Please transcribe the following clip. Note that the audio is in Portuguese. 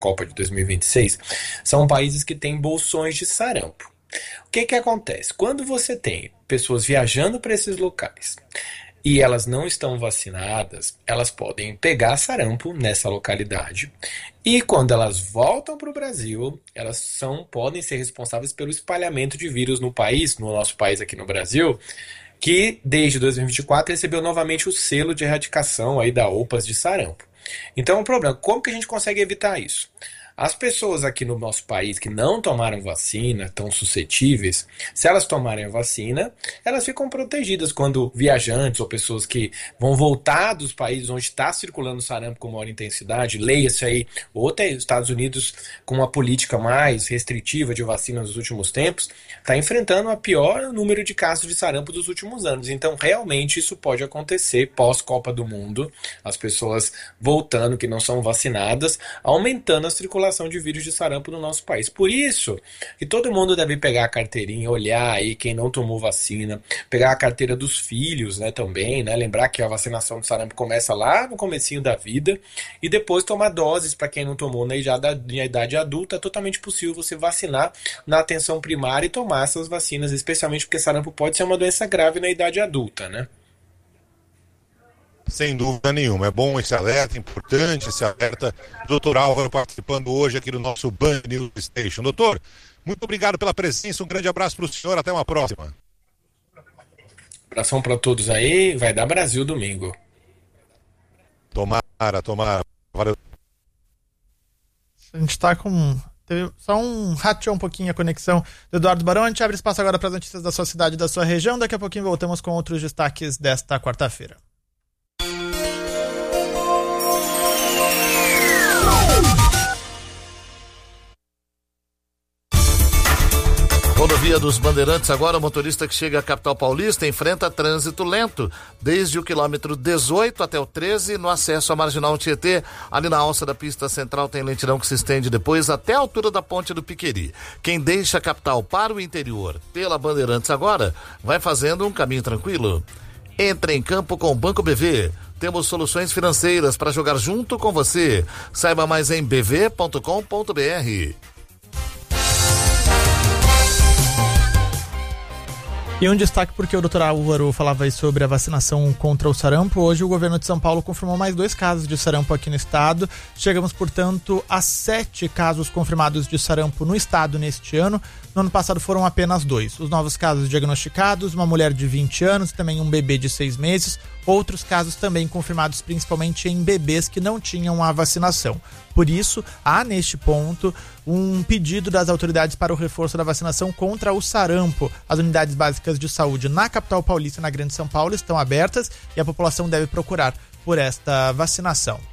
Copa de 2026, são países que têm bolsões de sarampo. O que acontece? Quando você tem pessoas viajando para esses locais e elas não estão vacinadas, elas podem pegar sarampo nessa localidade e quando elas voltam para o Brasil, elas podem ser responsáveis pelo espalhamento de vírus no país, no nosso país aqui no Brasil, que desde 2024 recebeu novamente o selo de erradicação aí da OPAS de sarampo. Então o problema, como que a gente consegue evitar isso? As pessoas aqui no nosso país que não tomaram vacina, estão suscetíveis, se elas tomarem a vacina, elas ficam protegidas quando viajantes ou pessoas que vão voltar dos países onde está circulando sarampo com maior intensidade, leia-se aí, ou até Estados Unidos com uma política mais restritiva de vacina nos últimos tempos, está enfrentando o pior número de casos de sarampo dos últimos anos. Então, realmente, isso pode acontecer pós-Copa do Mundo, as pessoas voltando que não são vacinadas, aumentando a circulação de vírus de sarampo no nosso país. Por isso que todo mundo deve pegar a carteirinha, olhar aí quem não tomou vacina, pegar a carteira dos filhos, né, também, né, lembrar que a vacinação do sarampo começa lá no comecinho da vida e depois tomar doses para quem não tomou na idade adulta. É totalmente possível você vacinar na atenção primária e tomar essas vacinas, especialmente porque sarampo pode ser uma doença grave na idade adulta, né? Sem dúvida nenhuma, é bom esse alerta, importante esse alerta. Doutor Álvaro participando hoje aqui do nosso Band News Station. Doutor, muito obrigado pela presença, um grande abraço para o senhor, até uma próxima. Abração para todos aí, vai dar Brasil domingo. Tomara. Valeu. A gente tá com... Teve só rateou um pouquinho a conexão do Eduardo Barão. A gente abre espaço agora para as notícias da sua cidade e da sua região. Daqui a pouquinho voltamos com outros destaques desta quarta-feira. Rodovia dos Bandeirantes agora, o motorista que chega à capital paulista enfrenta trânsito lento, desde o quilômetro 18 até o 13, no acesso à Marginal Tietê. Ali na alça da pista central tem lentidão que se estende depois até a altura da ponte do Piqueri. Quem deixa a capital para o interior pela Bandeirantes agora, vai fazendo um caminho tranquilo. Entre em campo com o Banco BV. Temos soluções financeiras para jogar junto com você. Saiba mais em bv.com.br. E um destaque porque o Dr. Álvaro falava aí sobre a vacinação contra o sarampo. Hoje o governo de São Paulo confirmou mais 2 casos de sarampo aqui no estado. Chegamos, portanto, a 7 casos confirmados de sarampo no estado neste ano. No ano passado foram apenas 2. Os novos casos diagnosticados, uma mulher de 20 anos e também um bebê de 6 meses. Outros casos também confirmados principalmente em bebês que não tinham a vacinação. Por isso, há neste ponto um pedido das autoridades para o reforço da vacinação contra o sarampo. As unidades básicas de saúde na capital paulista e na Grande São Paulo estão abertas e a população deve procurar por esta vacinação.